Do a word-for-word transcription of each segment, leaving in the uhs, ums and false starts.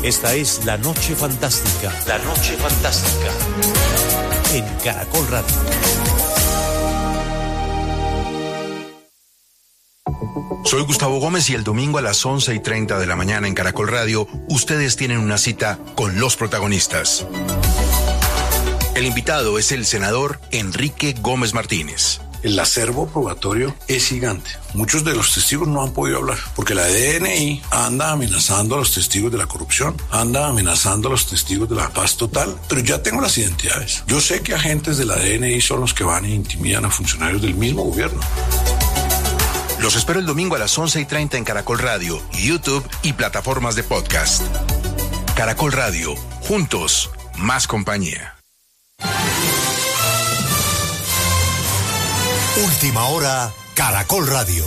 Esta es La Noche Fantástica. La Noche Fantástica. En Caracol Radio. Soy Gustavo Gómez y el domingo a las once y treinta de la mañana en Caracol Radio, ustedes tienen una cita con los protagonistas. El invitado es el senador Enrique Gómez Martínez. El acervo probatorio es gigante. Muchos de los testigos no han podido hablar porque la D N I anda amenazando a los testigos de la corrupción, anda amenazando a los testigos de la paz total, pero ya tengo las identidades. Yo sé que agentes de la D N I son los que van e intimidan a funcionarios del mismo gobierno. Los espero el domingo a las once y treinta en Caracol Radio, YouTube y plataformas de podcast. Caracol Radio, juntos, más compañía. Última hora, Caracol Radio.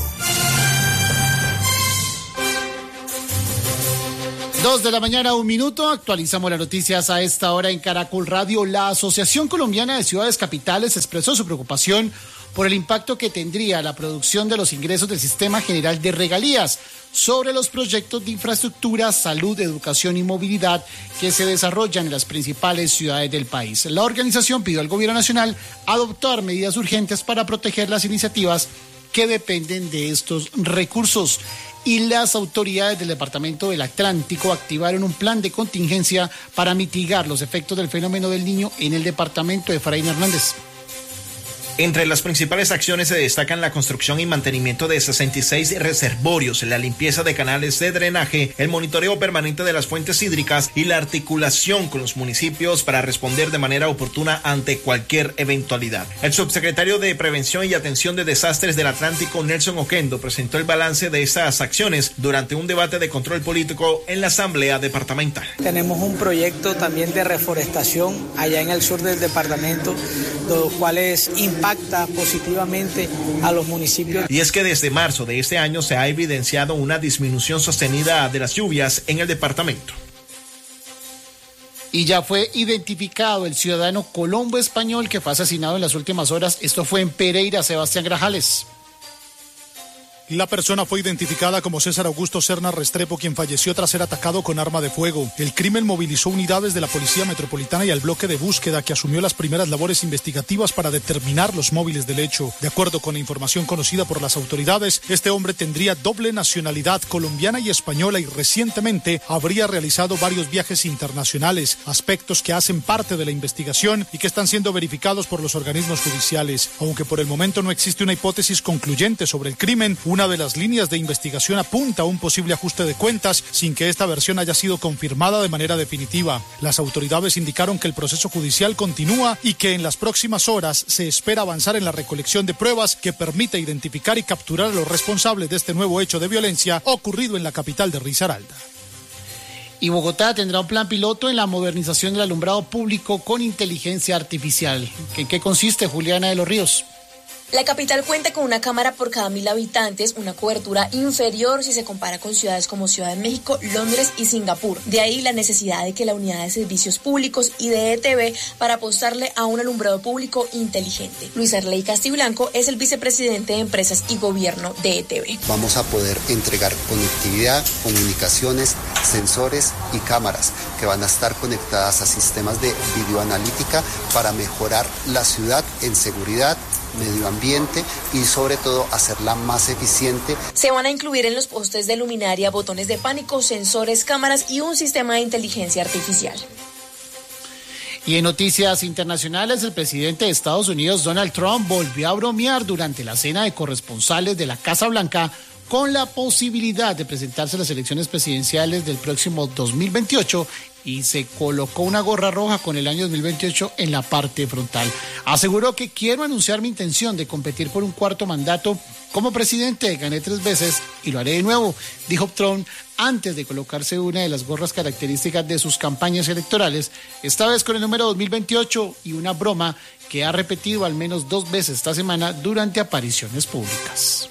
Dos de la mañana, un minuto. Actualizamos las noticias a esta hora en Caracol Radio. La Asociación Colombiana de Ciudades Capitales expresó su preocupación por el impacto que tendría la producción de los ingresos del Sistema General de Regalías sobre los proyectos de infraestructura, salud, educación y movilidad que se desarrollan en las principales ciudades del país. La organización pidió al Gobierno Nacional adoptar medidas urgentes para proteger las iniciativas que dependen de estos recursos. Y las autoridades del Departamento del Atlántico activaron un plan de contingencia para mitigar los efectos del fenómeno del Niño en el departamento de Efraín Hernández. Entre las principales acciones se destacan la construcción y mantenimiento de sesenta y seis reservorios, la limpieza de canales de drenaje, el monitoreo permanente de las fuentes hídricas y la articulación con los municipios para responder de manera oportuna ante cualquier eventualidad. El subsecretario de Prevención y Atención de Desastres del Atlántico, Nelson Oquendo, presentó el balance de estas acciones durante un debate de control político en la Asamblea Departamental. Tenemos un proyecto también de reforestación allá en el sur del departamento, los cuales impactan positivamente a los municipios. Y es que desde marzo de este año se ha evidenciado una disminución sostenida de las lluvias en el departamento. Y ya fue identificado el ciudadano colombo español que fue asesinado en las últimas horas. Esto fue en Pereira. Sebastián Grajales. La persona fue identificada como César Augusto Serna Restrepo, quien falleció tras ser atacado con arma de fuego. El crimen movilizó unidades de la Policía Metropolitana y al bloque de búsqueda, que asumió las primeras labores investigativas para determinar los móviles del hecho. De acuerdo con la información conocida por las autoridades, este hombre tendría doble nacionalidad colombiana y española y recientemente habría realizado varios viajes internacionales, aspectos que hacen parte de la investigación y que están siendo verificados por los organismos judiciales. Aunque por el momento no existe una hipótesis concluyente sobre el crimen, una Una de las líneas de investigación apunta a un posible ajuste de cuentas sin que esta versión haya sido confirmada de manera definitiva. Las autoridades indicaron que el proceso judicial continúa y que en las próximas horas se espera avanzar en la recolección de pruebas que permita identificar y capturar a los responsables de este nuevo hecho de violencia ocurrido en la capital de Risaralda. Y Bogotá tendrá un plan piloto en la modernización del alumbrado público con inteligencia artificial. ¿En qué consiste, Juliana de los Ríos? La capital cuenta con una cámara por cada mil habitantes, una cobertura inferior si se compara con ciudades como Ciudad de México, Londres y Singapur. De ahí la necesidad de que la Unidad de Servicios Públicos y de E T V para apostarle a un alumbrado público inteligente. Luis Arley Castiblanco es el vicepresidente de Empresas y Gobierno de E T V. Vamos a poder entregar conectividad, comunicaciones, sensores y cámaras que van a estar conectadas a sistemas de videoanalítica para mejorar la ciudad en seguridad, medio ambiente y sobre todo hacerla más eficiente. Se van a incluir en los postes de luminaria botones de pánico, sensores, cámaras y un sistema de inteligencia artificial. Y en noticias internacionales, el presidente de Estados Unidos, Donald Trump, volvió a bromear durante la cena de corresponsales de la Casa Blanca con la posibilidad de presentarse a las elecciones presidenciales del próximo dos mil veintiocho y se colocó una gorra roja con el año dos mil veintiocho en la parte frontal. Aseguró que quiero anunciar mi intención de competir por un cuarto mandato como presidente. Gané tres veces y lo haré de nuevo, dijo Trump antes de colocarse una de las gorras características de sus campañas electorales, esta vez con el número dos mil veintiocho y una broma que ha repetido al menos dos veces esta semana durante apariciones públicas.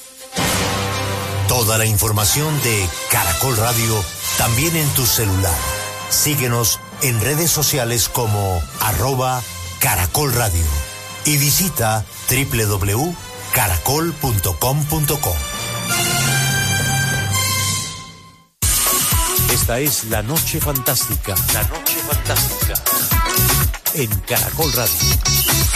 Toda la información de Caracol Radio también en tu celular. Síguenos en redes sociales como arroba Caracol Radio y visita doble u doble u doble u punto caracol punto com punto co. Esta es La Noche Fantástica. La Noche Fantástica. En Caracol Radio.